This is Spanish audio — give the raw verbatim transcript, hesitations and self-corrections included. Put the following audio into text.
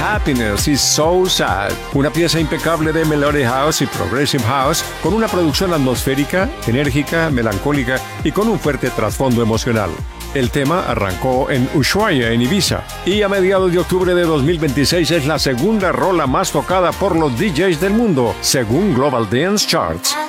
Happiness is So Sad, una pieza impecable de Melodic House y Progressive House con una producción atmosférica, enérgica, melancólica y con un fuerte trasfondo emocional. El tema arrancó en Ushuaia, en Ibiza, y a mediados de octubre de dos mil veintiséis es la segunda rola más tocada por los D Js del mundo, según Global Dance Charts.